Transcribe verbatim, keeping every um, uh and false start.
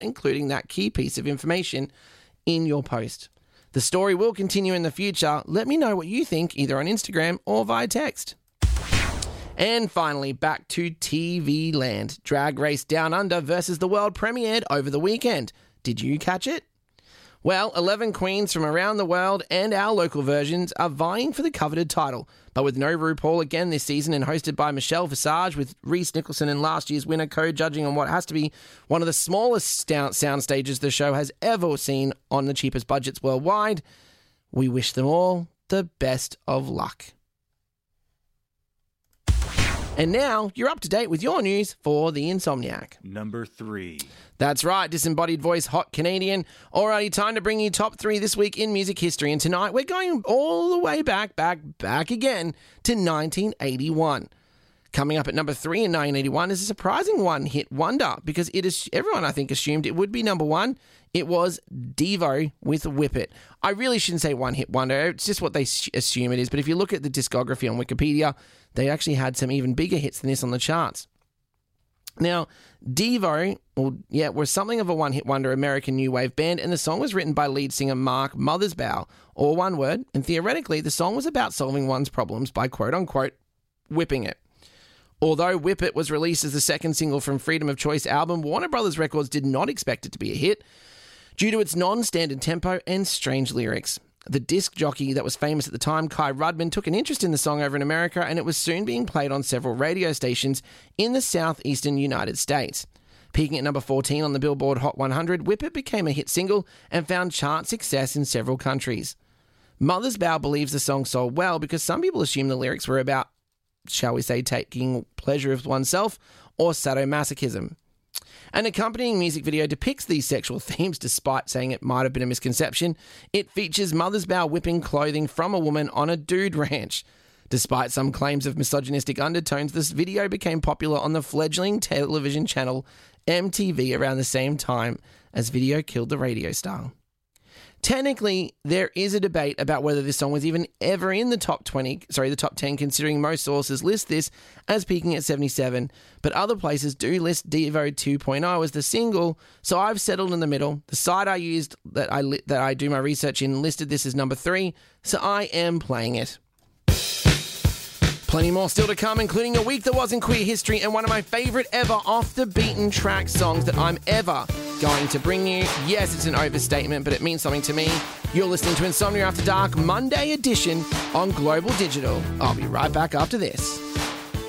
including that key piece of information in your post. The story will continue in the future. Let me know what you think either on Instagram or via text. And finally, back to T V land. Drag Race Down Under versus the World premiered over the weekend. Did you catch it? Well, eleven queens from around the world and our local versions are vying for the coveted title. But with no RuPaul again this season and hosted by Michelle Visage, with Reese Nicholson and last year's winner co-judging on what has to be one of the smallest sound stages the show has ever seen on the cheapest budgets worldwide, we wish them all the best of luck. And now, you're up to date with your news for The Insomniac. Number three. That's right, disembodied voice, hot Canadian. Alrighty, time to bring you top three this week in music history. And tonight, we're going all the way back, back, back again to nineteen eighty-one. Coming up at number three in nineteen eighty-one is a surprising one-hit wonder, because it is everyone, I think, assumed it would be number one. It was Devo with Whip It. I really shouldn't say one-hit wonder. It's just what they assume it is. But if you look at the discography on Wikipedia, they actually had some even bigger hits than this on the charts. Now, Devo, well, yeah, was something of a one-hit wonder American new wave band, and the song was written by lead singer Mark Mothersbaugh, all one word, and theoretically, the song was about solving one's problems by quote-unquote whipping it. Although Whip It was released as the second single from Freedom of Choice album, Warner Brothers Records did not expect it to be a hit due to its non-standard tempo and strange lyrics. The disc jockey that was famous at the time, Kai Rudman, took an interest in the song over in America, and it was soon being played on several radio stations in the southeastern United States. Peaking at number fourteen on the Billboard Hot one hundred, Whip It became a hit single and found chart success in several countries. Mothersbaugh believes the song sold well because some people assume the lyrics were about, shall we say, taking pleasure of oneself or sadomasochism. An accompanying music video depicts these sexual themes, despite saying it might have been a misconception. It features Mothersbaugh whipping clothing from a woman on a dude ranch. Despite some claims of misogynistic undertones, this video became popular on the fledgling television channel M T V around the same time as Video Killed the Radio Star. Technically, there is a debate about whether this song was even ever in the top twenty, sorry, the top ten, considering most sources list this as peaking at seventy-seven, but other places do list Devo two point oh as the single, so I've settled in the middle. The site I used that I li- that I do my research in listed this as number three, so I am playing it. Plenty more still to come, including a week that was in queer history and one of my favourite ever off-the-beaten-track songs that I'm ever going to bring you. Yes, it's an overstatement, but it means something to me. You're listening to Insomnia After Dark, Monday edition on Global Digital. I'll be right back after this.